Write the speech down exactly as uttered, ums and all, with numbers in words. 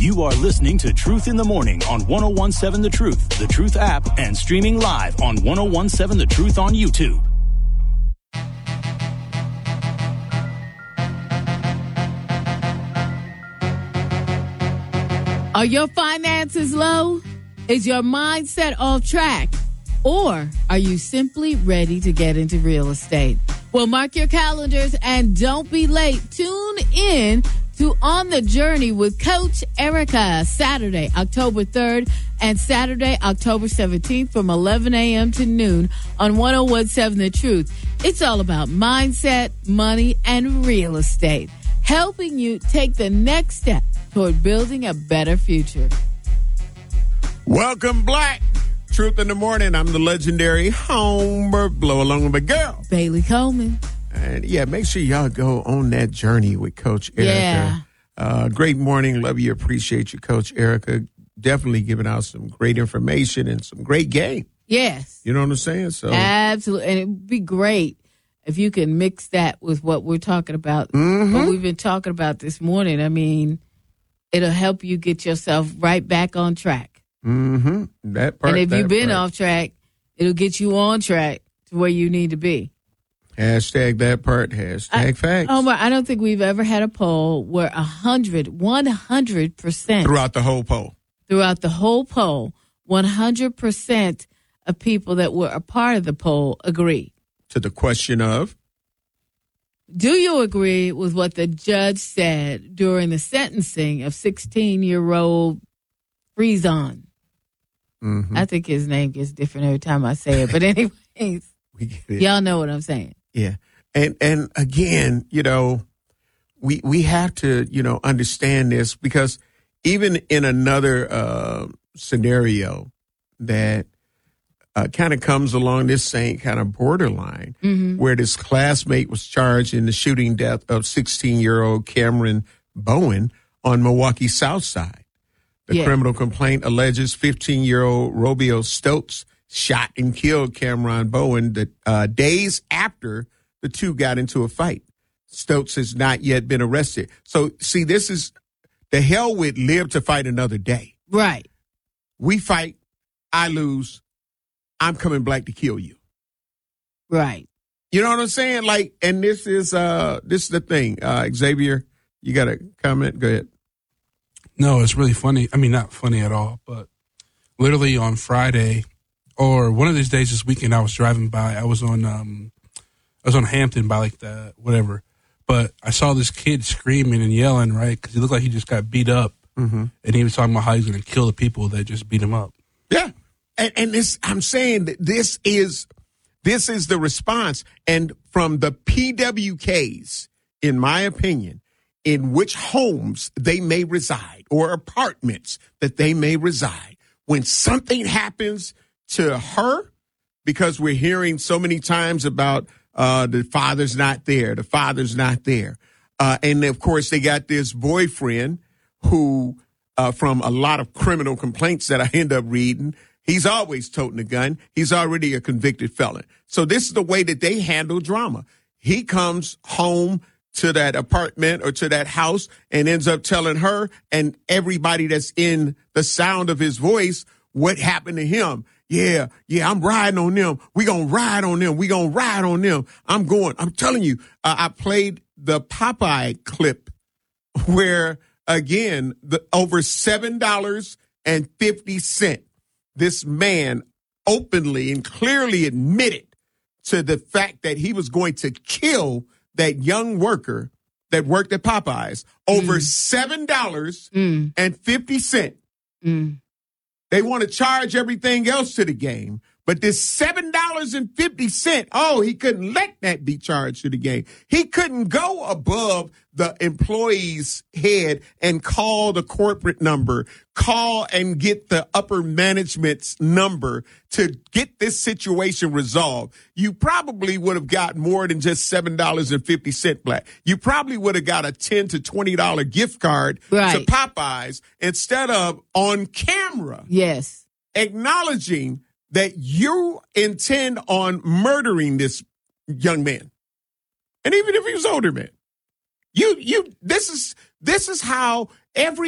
You are listening to Truth in the Morning on one oh one seven The Truth, The Truth app, and streaming live on one oh one seven The Truth on YouTube. Are your finances low? Is your mindset off track? Or are you simply ready to get into real estate? Well, mark your calendars and don't be late. Tune in to On the Journey with Coach Erica, Saturday, October third and Saturday, October seventeenth from eleven a.m. to noon on one oh one seven The Truth. It's all about mindset, money, and real estate, helping you take the next step toward building a better future. Welcome, Black. Truth in the Morning. I'm the legendary Homer Blow along with my girl, Bailey Coleman. And yeah, make sure y'all go on that journey with Coach Erica. Yeah. Uh, great morning. Love you. Appreciate you, Coach Erica. Definitely giving out some great information and some great game. Yes. You know what I'm saying? So absolutely. And it would be great if you can mix that with what we're talking about, mm-hmm. what we've been talking about this morning. I mean, it'll help you get yourself right back on track. Mm-hmm. That part. And if you've been part. off track, it'll get you on track to where you need to be. Hashtag that part. Hashtag I, facts. Omar, I don't think we've ever had a poll where one hundred, one hundred percent. Throughout the whole poll. Throughout the whole poll, one hundred percent of people that were a part of the poll agree. To the question of? Do you agree with what the judge said during the sentencing of sixteen-year-old Frezon? Mm-hmm. I think his name gets different every time I say it. But anyways, we get it. Y'all know what I'm saying. Yeah. And and again, you know, we we have to, you know, understand this because even in another uh, scenario that uh, kind of comes along this same kind of borderline, mm-hmm. where this classmate was charged in the shooting death of sixteen-year-old Cameron Bowen on Milwaukee South Side. The yeah. criminal complaint alleges fifteen-year-old Robio Stokes shot and killed Cameron Bowen the uh, days after the two got into a fight. Stokes has not yet been arrested. So, see, this is the hell with live to fight another day. Right. We fight, I lose, I'm coming black to kill you. Right. You know what I'm saying? Like, and this is uh, this is the thing. Uh, Xavier, you got a comment? Go ahead. No, it's really funny. I mean, not funny at all, but literally on Friday or one of these days this weekend, I was driving by. I was on, um, I was on Hampton by like the whatever, but I saw this kid screaming and yelling, right? Because he looked like he just got beat up, mm-hmm. and he was talking about how he's going to kill the people that just beat him up. Yeah, and, and this, I'm saying that this is this is the response, and from the P W Ks, in my opinion, in which homes they may reside or apartments that they may reside. When something happens to her, because we're hearing so many times about uh, the father's not there, the father's not there. Uh, and, of course, they got this boyfriend who, uh, from a lot of criminal complaints that I end up reading, he's always toting a gun. He's already a convicted felon. So this is the way that they handle drama. He comes home to that apartment or to that house and ends up telling her and everybody that's in the sound of his voice what happened to him. Yeah, yeah, I'm riding on them. We gonna ride on them. We gonna ride on them. I'm going. I'm telling you, uh, I played the Popeye clip where, again, the over seven dollars and fifty cents, this man openly and clearly admitted to the fact that he was going to kill that young worker that worked at Popeyes over mm. seven dollars and fifty cents. Mm. They want to charge everything else to the game. But this seven dollars and fifty cents, oh, he couldn't let that be charged to the game. He couldn't go above the employee's head and call the corporate number, call and get the upper management's number to get this situation resolved. You probably would have got more than just seven dollars and fifty cents, Black. You probably would have got a ten to twenty dollars gift card right. to Popeyes instead of on camera. Yes. Acknowledging that you intend on murdering this young man. And even if he was older man, you, you, this is, this is how every